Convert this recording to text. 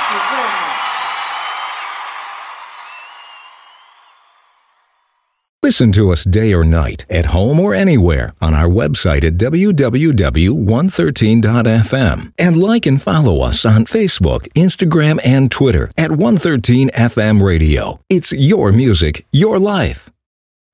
you very much. Listen to us day or night, at home or anywhere, on our website at www.113.fm. And like and follow us on Facebook, Instagram, and Twitter at 113 FM Radio. It's your music, your life.